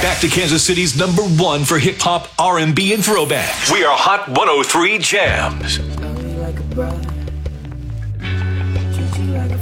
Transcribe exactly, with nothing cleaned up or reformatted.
Back to Kansas City's number one for hip hop, R and B, and throwbacks. We are Hot one oh three Jams. Love you like a brother. Treat you like